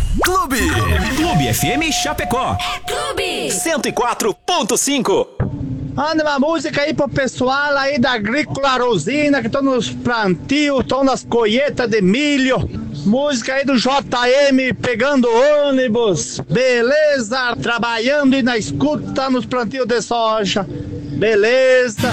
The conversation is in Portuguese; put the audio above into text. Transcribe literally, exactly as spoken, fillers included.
Clube. Clube F M Chapecó. É Clube. cento e quatro ponto cinco. Manda uma música aí pro pessoal aí da Agrícola Rosina, que estão nos plantios, estão nas colheitas de milho. Música aí do J M pegando ônibus. Beleza? Trabalhando e na escuta nos plantios de soja. Beleza?